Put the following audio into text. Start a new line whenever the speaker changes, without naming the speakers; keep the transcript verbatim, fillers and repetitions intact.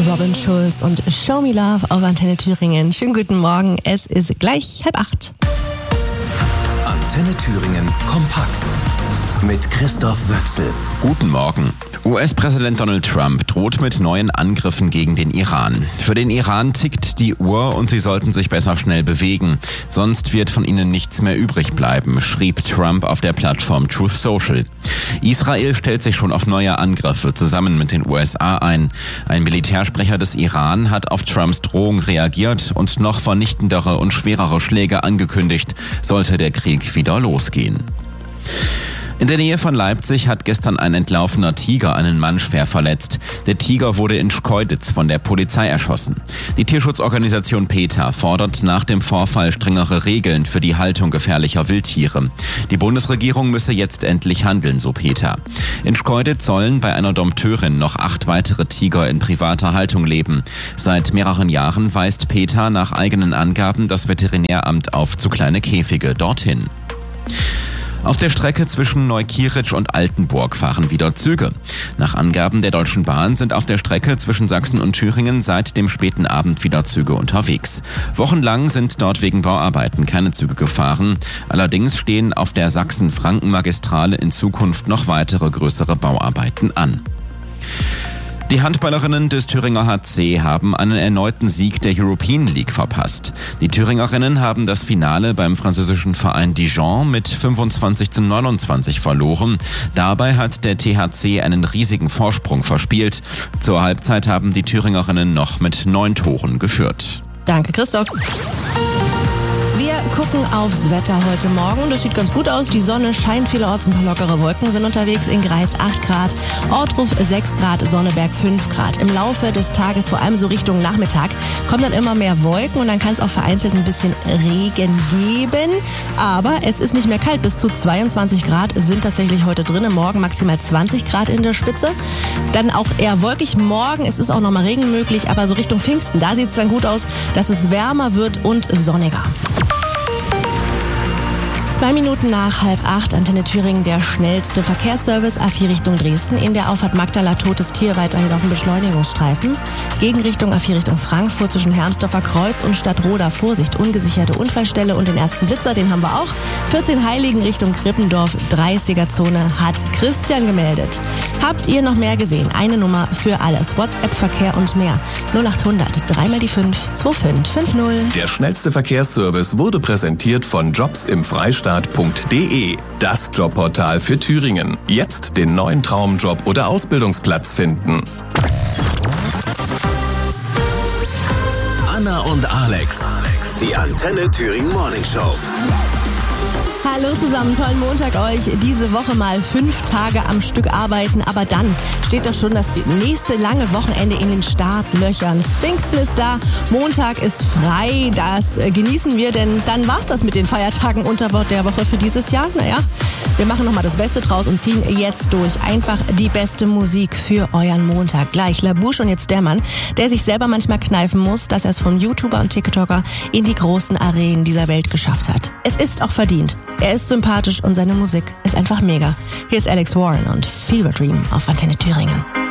Robin Schulz und Show Me Love auf Antenne Thüringen. Schönen guten Morgen, es ist gleich halb acht.
Antenne Thüringen kompakt mit Christoph Wöchsel.
Guten Morgen. U S-Präsident Donald Trump droht mit neuen Angriffen gegen den Iran. Für den Iran tickt die Uhr und sie sollten sich besser schnell bewegen. Sonst wird von ihnen nichts mehr übrig bleiben, schrieb Trump auf der Plattform Truth Social. Israel stellt sich schon auf neue Angriffe zusammen mit den U S A ein. Ein Militärsprecher des Iran hat auf Trumps Drohung reagiert und noch vernichtendere und schwerere Schläge angekündigt, sollte der Krieg wieder losgehen. In der Nähe von Leipzig hat gestern ein entlaufener Tiger einen Mann schwer verletzt. Der Tiger wurde in Schkeuditz von der Polizei erschossen. Die Tierschutzorganisation PETA fordert nach dem Vorfall strengere Regeln für die Haltung gefährlicher Wildtiere. Die Bundesregierung müsse jetzt endlich handeln, so PETA. In Schkeuditz sollen bei einer Dompteurin noch acht weitere Tiger in privater Haltung leben. Seit mehreren Jahren weist PETA nach eigenen Angaben das Veterinäramt auf zu kleine Käfige dorthin. Auf der Strecke zwischen Neukirch und Altenburg fahren wieder Züge. Nach Angaben der Deutschen Bahn sind auf der Strecke zwischen Sachsen und Thüringen seit dem späten Abend wieder Züge unterwegs. Wochenlang sind dort wegen Bauarbeiten keine Züge gefahren. Allerdings stehen auf der Sachsen-Franken-Magistrale in Zukunft noch weitere größere Bauarbeiten an. Die Handballerinnen des Thüringer H C haben einen erneuten Sieg der European League verpasst. Die Thüringerinnen haben das Finale beim französischen Verein Dijon mit fünfundzwanzig zu neunundzwanzig verloren. Dabei hat der T H C einen riesigen Vorsprung verspielt. Zur Halbzeit haben die Thüringerinnen noch mit neun Toren geführt.
Danke, Christoph. Wir gucken aufs Wetter heute Morgen. Das sieht ganz gut aus. Die Sonne scheint, vielerorts ein paar lockere Wolken sind unterwegs. In Greiz acht Grad, Ortruf sechs Grad, Sonneberg fünf Grad. Im Laufe des Tages, vor allem so Richtung Nachmittag, kommen dann immer mehr Wolken und dann kann es auch vereinzelt ein bisschen Regen geben. Aber es ist nicht mehr kalt. Bis zu zweiundzwanzig Grad sind tatsächlich heute drin. Morgen maximal zwanzig Grad in der Spitze. Dann auch eher wolkig morgen. Es ist auch nochmal Regen möglich, aber so Richtung Pfingsten, da sieht es dann gut aus, dass es wärmer wird und sonniger. Zwei Minuten nach halb acht, Antenne Thüringen, der schnellste Verkehrsservice, A vier Richtung Dresden. In der Auffahrt Magdala totes Tier weiterhin auf dem Beschleunigungsstreifen. Gegenrichtung A vier Richtung Frankfurt zwischen Hermsdorfer Kreuz und Stadtroda. Vorsicht, ungesicherte Unfallstelle und den ersten Blitzer, den haben wir auch. vierzehn Heiligen Richtung Krippendorf, dreißiger Zone hat Christian gemeldet. Habt ihr noch mehr gesehen? Eine Nummer für alles. WhatsApp-Verkehr und mehr. null achthundert, dreimal die fünf, zwei fünf fünf null.
Der schnellste Verkehrsservice wurde präsentiert von jobs im Freistaat punkt de, das Jobportal für Thüringen. Jetzt den neuen Traumjob oder Ausbildungsplatz finden. Anna und Alex, die Antenne Thüringen Morning Show.
Hallo zusammen, tollen Montag euch. Diese Woche mal fünf Tage am Stück arbeiten, aber dann steht doch schon das nächste lange Wochenende in den Startlöchern. Pfingsten ist da, Montag ist frei, das genießen wir, denn dann war's das mit den Feiertagen unter der Woche für dieses Jahr. Naja, wir machen nochmal das Beste draus und ziehen jetzt durch. Einfach die beste Musik für euren Montag. Gleich Labouche und jetzt der Mann, der sich selber manchmal kneifen muss, dass er es vom YouTuber und TikToker in die großen Arenen dieser Welt geschafft hat. Es ist auch verdient. Er ist sympathisch und seine Musik ist einfach mega. Hier ist Alex Warren und Fever Dream auf Antenne Thüringen.